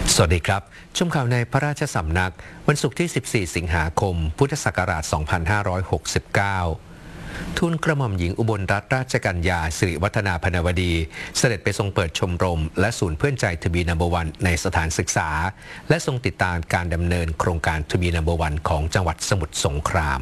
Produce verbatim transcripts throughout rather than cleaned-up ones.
สวัสดีครับชมข่าวในพระราชสำนักวันศุกร์ที่ สิบสี่ สิงหาคม พุทธศักราช สองพันห้าร้อยหกสิบเก้า ทูลกระหม่อมหญิงอุบลรัตนราชกัญญาสิริวัฒนาพนวดี เสด็จไปทรงเปิดชมรมและศูนย์เพื่อนใจทูบีนัมเบอร์วันในสถานศึกษาและทรงติดตามการดำเนินโครงการทูบีนัมเบอร์วันของจังหวัดสมุทรสงคราม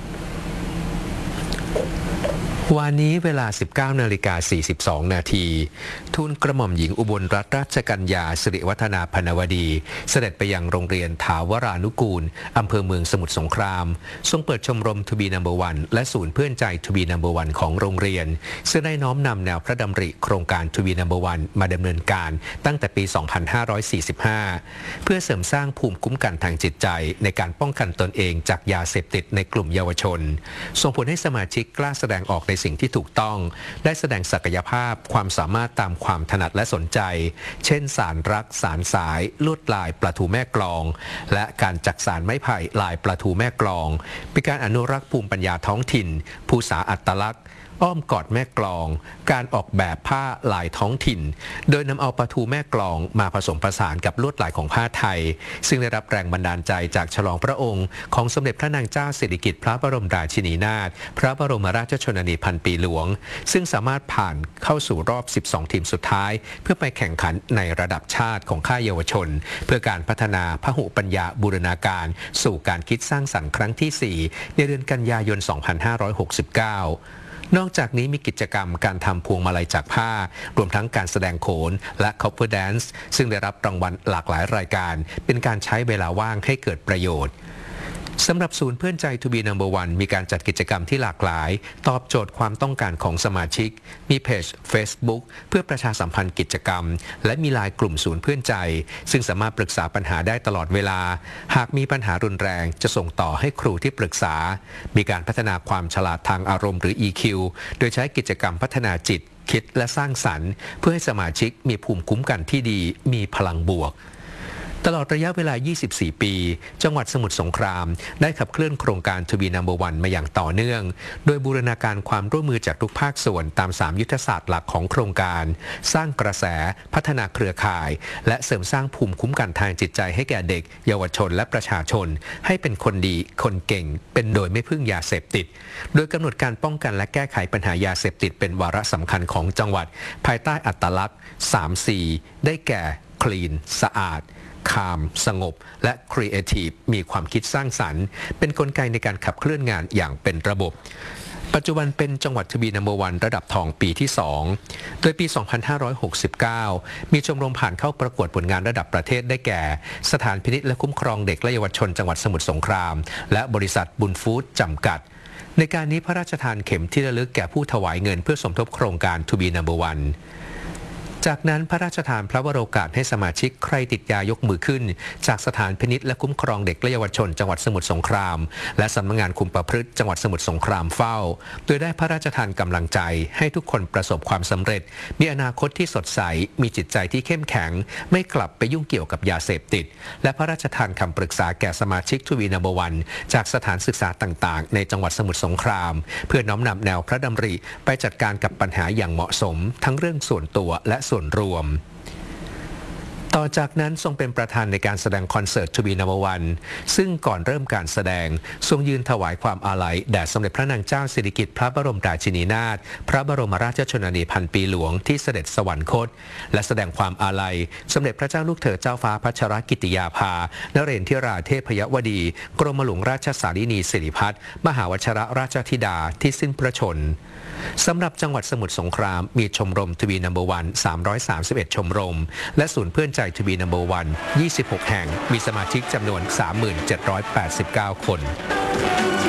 วันนี้เวลา สิบเก้านาฬิกาสี่สิบสอง นาทีทูลกระหม่อมหญิงอุบลรัตนราชกัญญาสิริวัฒนาพนวดีเสด็จไปยังโรงเรียนถาวรานุกูลอำเภอเมืองสมุทรสงครามทรงเปิดชมรมทูบีนัมเบอร์วันและศูนย์เพื่อนใจทูบีนัมเบอร์วันของโรงเรียนซึ่งได้น้อมนำแนวพระดำริโครงการทูบีนัมเบอร์วันมาดำเนินการตั้งแต่ปี สองพันห้าร้อยสี่สิบห้า เพื่อเสริมสร้างภูมิคุ้มกันทางจิตใจในการป้องกันตนเองจากยาเสพติดในกลุ่มเยาวชนส่งผลให้สมาชิกกล้าแสดงออกในสิ่งที่ถูกต้องได้แสดงศักยภาพความสามารถตามความถนัดและสนใจเช่นสารรักสารสายลวดลายปลาทูแม่กลองและการจักสารไม้ไผ่ลายปลาทูแม่กลองเป็นการอนุรักษ์ภูมิปัญญาท้องถิ่นภูษาอัตลักษณ์อ้อมกอดแม่กลองการออกแบบผ้าลายท้องถิ่นโดยนำเอาปลาทูแม่กลองมาผสมผสานกับลวดลายของผ้าไทยซึ่งได้รับแรงบันดาลใจจากฉลองพระองค์ของสมเด็จพระนางเจ้าสิริกิติ์พระบรมราชินีนาถพระบรมราชชนนีพันปีหลวงซึ่งสามารถผ่านเข้าสู่รอบ สิบสอง ทีมสุดท้ายเพื่อไปแข่งขันในระดับชาติของค่ายเยาวชนเพื่อการพัฒนาพหุปัญญาบูรณาการสู่การคิดสร้างสรรค์ครั้งที่ สี่ในเดือนกันยายน สองพันห้าร้อยหกสิบเก้านอกจากนี้มีกิจกรรมการทำพวงมาลัยจากผ้ารวมทั้งการแสดงโขนและ cover dance ซึ่งได้รับรางวัลหลากหลายรายการเป็นการใช้เวลาว่างให้เกิดประโยชน์สำหรับศูนย์เพื่อนใจทูบีนัมเบอร์วันมีการจัดกิจกรรมที่หลากหลายตอบโจทย์ความต้องการของสมาชิกมีเพจ Facebook เพื่อประชาสัมพันธ์กิจกรรมและมีไลน์กลุ่มศูนย์เพื่อนใจซึ่งสามารถปรึกษาปัญหาได้ตลอดเวลาหากมีปัญหารุนแรงจะส่งต่อให้ครูที่ปรึกษามีการพัฒนาความฉลาดทางอารมณ์หรือ อี คิว โดยใช้กิจกรรมพัฒนาจิตคิดและสร้างสรรค์เพื่อให้สมาชิกมีภูมิคุ้มกันที่ดีมีพลังบวกตลอดระยะเวลา ยี่สิบสี่ ปี จังหวัดสมุทรสงครามได้ขับเคลื่อนโครงการทูบีนัมเบอร์วันมาอย่างต่อเนื่องโดยบูรณาการความร่วมมือจากทุกภาคส่วนตาม สาม ยุทธศาสตร์หลักของโครงการสร้างกระแสพัฒนาเครือข่ายและเสริมสร้างภูมิคุ้มกันทางจิตใจให้แก่เด็กเยาวชนและประชาชนให้เป็นคนดีคนเก่งเป็นโดยไม่พึ่งยาเสพติดโดยกำหนดการป้องกันและแก้ไขปัญหายาเสพติดเป็นวาระสำคัญของจังหวัดภายใต้อัตลักษณ์ สาม ซี ได้แก่คลีนสะอาดคามสงบและครีเอทีฟมีความคิดสร้างสรรค์เป็นกลไกในการขับเคลื่อนงานอย่างเป็นระบบปัจจุบันเป็นจังหวัดทูบีนัมเบอร์วันระดับทองปีที่ สองโดยปี สองพันห้าร้อยหกสิบเก้า มีชมรมผ่านเข้าประกวดผลงานระดับประเทศได้แก่สถานพินิจและคุ้มครองเด็กและเยาวชนจังหวัดสมุทรสงครามและบริษัทบุญฟู้ดจำกัดในการนี้พระราชทานเข็มที่ระลึกแก่ผู้ถวายเงินเพื่อสมทบโครงการทูบีนัมเบอร์วันจากนั้นพระราชทานพระวโรกาสให้สมาชิกใครติดยายกมือขึ้นจากสถานพินิจและคุ้มครองเด็กและเยาวชนจังหวัดสมุทรสงครามและสำนักงานคุมประพฤติจังหวัดสมุทรสงครามเฝ้าโดยได้พระราชทานกำลังใจให้ทุกคนประสบความสำเร็จมีอนาคตที่สดใสมีจิตใจที่เข้มแข็งไม่กลับไปยุ่งเกี่ยวกับยาเสพติดและพระราชทานคำปรึกษาแก่สมาชิกทูบีนัมเบอร์วันจากสถานศึกษาต่างๆในจังหวัดสมุทรสงครามเพื่อน้อมนำแนวพระดำริไปจัดการกับปัญหาอย่างเหมาะสมทั้งเรื่องส่วนตัวและส่วนรวมต่อจากนั้นทรงเป็นประธานในการแสดงคอนเสิร์ตทูบีนัมเบอร์วันซึ่งก่อนเริ่มการแสดงทรงยืนถวายความอาลัยแด่สมเด็จพระนางเจ้าสิริกิติ์พระบรมราชินีนาถพระบรมราชชนนีพันปีหลวงที่เสด็จสวรรคตและแสดงความอาลัยสมเด็จพระเจ้าลูกเธอเจ้าฟ้าพัชรกิติยาภานเรศธิราเทพยวดีกรมหลวงราชสารินีสิริพัฒน์มหาวชรราชธิดาที่สิ้นพระชนม์สำหรับจังหวัดสมุทรสงครามมีชมรมทูบีนัมเบอร์วันสามร้อยสามสิบเอ็ดชมรมและศูนย์เพื่อนใจทูบีนัมเบอร์วันยี่สิบหกแห่งมีสมาชิกจำนวน สามหมื่นเจ็ดร้อยแปดสิบเก้า คน